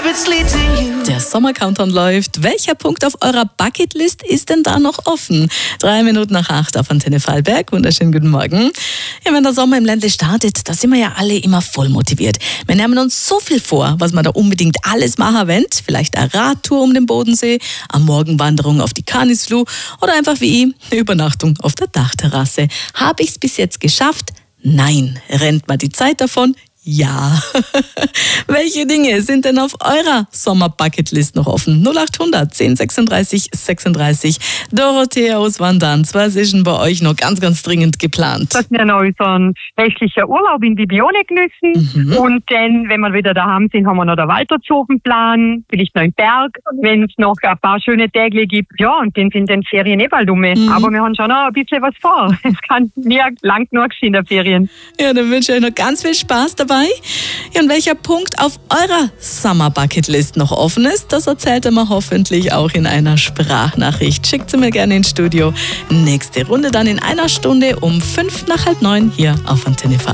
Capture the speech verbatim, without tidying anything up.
Der Sommer-Countdown läuft. Welcher Punkt auf eurer Bucketlist ist denn da noch offen? Drei Minuten nach acht auf Antenne Vorarlberg. Wunderschönen guten Morgen. Ja, wenn der Sommer im Ländle startet, da sind wir ja alle immer voll motiviert. Wir nehmen uns so viel vor, was man da unbedingt alles machen wollen. Vielleicht eine Radtour um den Bodensee, eine Morgenwanderung auf die Kanisfluh oder einfach wie ich, eine Übernachtung auf der Dachterrasse. Habe ich's bis jetzt geschafft? Nein. Rennt mal die Zeit davon? Ja. Welche Dinge sind denn auf eurer Sommer-Bucketlist noch offen? null acht hundert zehn sechsunddreißig sechsunddreißig. Dorothea aus Wandanz, was ist denn bei euch noch ganz, ganz dringend geplant? Dass wir noch unseren restlichen Urlaub in die Bione genießen. Mhm. Und dann, wenn wir wieder daheim sind, haben wir noch den Waldorf Plan, vielleicht noch im Berg. Wenn es noch ein paar schöne Tage gibt, ja, und dann sind dann Ferien eh bald um. Mhm. Aber wir haben schon noch ein bisschen was vor. Es kann nie lang genug sein in der Ferien. Ja, dann wünsche ich euch noch ganz viel Spaß dabei. Ja, und welcher Punkt auf eurer Summer-Bucketlist noch offen ist, das erzählt ihr mir hoffentlich auch in einer Sprachnachricht. Schickt sie mir gerne ins Studio. Nächste Runde dann in einer Stunde um fünf nach halb neun hier auf Antenne Vorarlberg.